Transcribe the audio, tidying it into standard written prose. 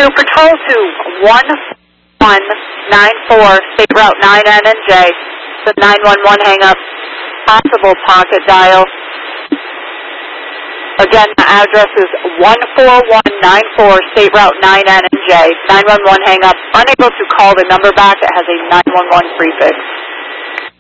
Super toll to 1194, State Route 9N and J. The 911 hang up. Possible pocket dial. Again, the address is 14194, State Route 9N and J. 911 hang up. Unable to call the number back. It has a 911 prefix.